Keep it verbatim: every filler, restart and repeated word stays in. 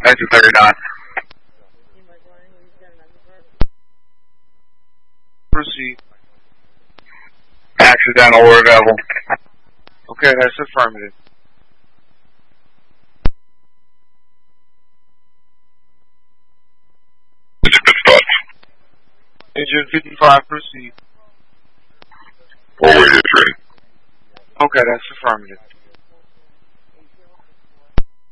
Exit thirty-nine. Proceed. Accidental or available. Okay, that's affirmative. Engine fifty-five, proceed. Four-way is ready. Okay, that's affirmative.